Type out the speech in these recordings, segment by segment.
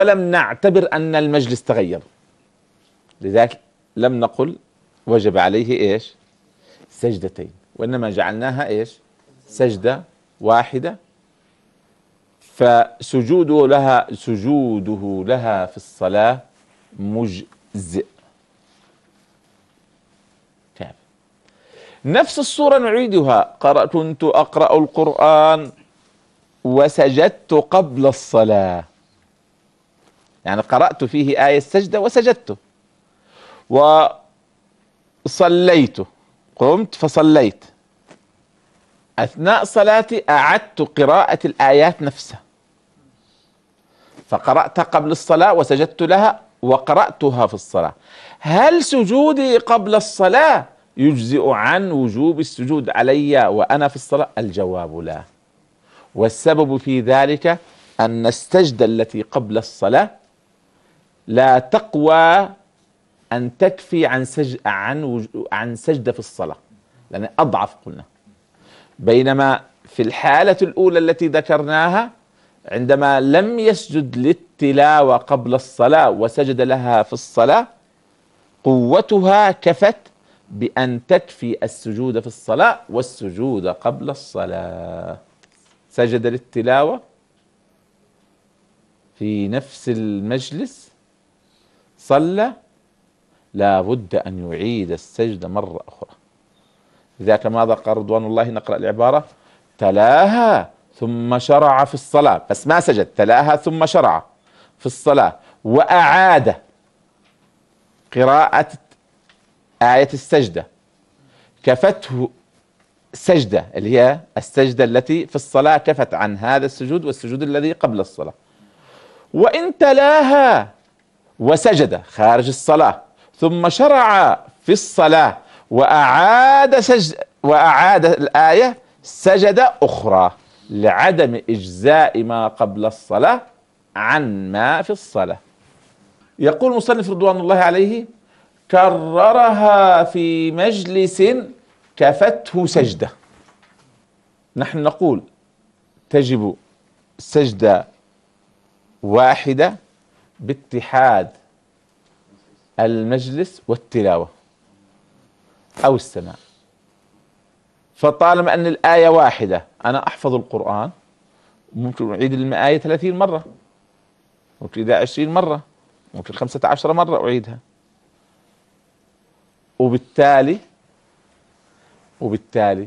ولم نعتبر أن المجلس تغير، لذلك لم نقل وجب عليه إيش؟ سجدتين، وإنما جعلناها إيش؟ سجدة واحدة. فسجوده لها في الصلاة مجزئ. نفس الصورة نعيدها. كنت أقرأ القرآن وسجدت قبل الصلاة، يعني قرأت فيه آية السجدة وسجدت، وصليت، قمت فصليت، أثناء صلاتي أعدت قراءة الآيات نفسها، فقرأتها قبل الصلاة وسجدت لها وقرأتها في الصلاة. هل سجودي قبل الصلاة يجزئ عن وجوب السجود علي وأنا في الصلاة؟ الجواب لا. والسبب في ذلك أن السجدة التي قبل الصلاة لا تقوى أن تكفي عن سجدة في الصلاة، لأن أضعف قلنا. بينما في الحالة الأولى التي ذكرناها، عندما لم يسجد للتلاوة قبل الصلاة وسجد لها في الصلاة، قوتها كفت بأن تكفي السجود في الصلاة والسجود قبل الصلاة. سجد للتلاوة في نفس المجلس، صلى، لا بد أن يعيد السجدة مرة أخرى. لذلك ماذا قال رضوان الله؟ نقرأ العبارة: تلاها ثم شرع في الصلاة، بس ما سجد، تلاها ثم شرع في الصلاة وأعاد قراءة آية السجدة، كفته سجدة اللي هي السجدة التي في الصلاة، كفت عن هذا السجود والسجود الذي قبل الصلاة. وإن تلاها وسجد خارج الصلاة ثم شرع في الصلاة وأعاد الآية سجدة أخرى لعدم إجزاء ما قبل الصلاة عن ما في الصلاة. يقول المصنف رضوان الله عليه: كررها في مجلس كفته سجدة. نحن نقول تجب سجدة واحدة باتحاد المجلس والتلاوة أو السماع. فطالما أن الآية واحدة، أنا أحفظ القرآن، ممكن أعيد الآية 30 مرة، ممكن إذا 20 مرة، ممكن 15 مرة أعيدها. وبالتالي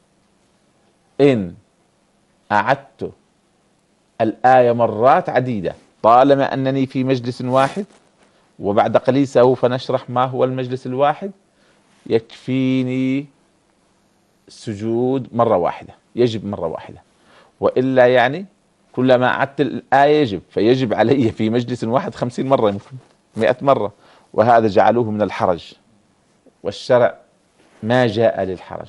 إن أعدت الآية مرات عديدة، طالما أنني في مجلس واحد، وبعد قليل سوف نشرح ما هو المجلس الواحد، يكفيني سجود مرة واحدة، يجب مرة واحدة. وإلا يعني كلما أعدت الآية يجب، فيجب علي في مجلس واحد 50 مرة، يمكن 100 مرة، وهذا جعلوه من الحرج، والشرع ما جاء للحرج.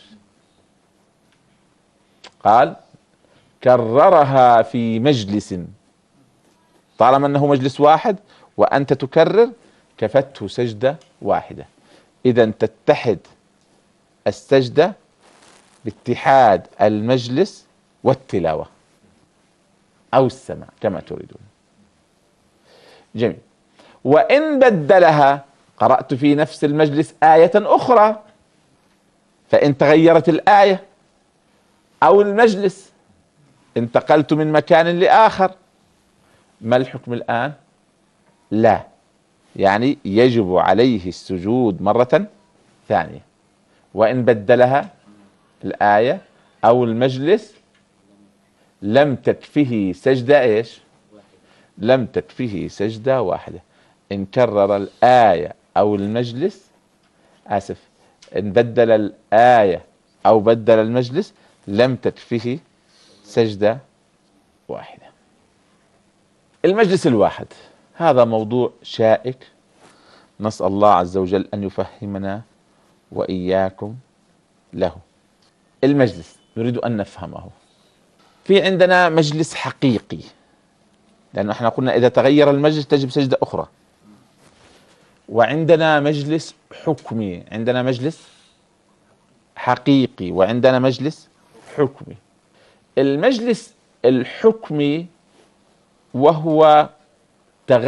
قال: كررها في مجلس، طالما أنه مجلس واحد وأنت تكرر، كفته سجدة واحدة. إذا تتحد السجدة باتحاد المجلس والتلاوة أو السماع كما تريدون. جميل. وإن بدلها، قرأت في نفس المجلس آية أخرى، فإن تغيرت الآية أو المجلس، انتقلت من مكان لآخر، ما الحكم الآن؟ لا، يعني يجب عليه السجود مرة ثانية. وإن بدلها الآية أو المجلس لم تكفه سجدة إيش؟ لم تكفه سجدة واحدة. إن كرر الآية أو المجلس، إن بدل الآية أو بدل المجلس لم تكفه سجدة واحدة. المجلس الواحد هذا موضوع شائك، نسأل الله عز وجل أن يفهمنا وإياكم له. المجلس نريد أن نفهمه. في عندنا مجلس حقيقي، لأنه احنا قلنا إذا تغير المجلس تجب سجدة أخرى. وعندنا مجلس حكمي، عندنا مجلس حقيقي وعندنا مجلس حكمي. المجلس الحكمي وهو